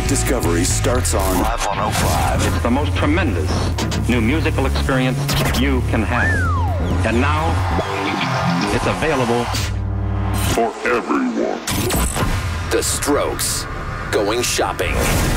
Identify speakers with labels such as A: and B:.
A: music discovery starts on Live 105.
B: It's the most tremendous new musical experience you can have. And now, it's available
C: for everyone.
D: The Strokes, Going Shopping.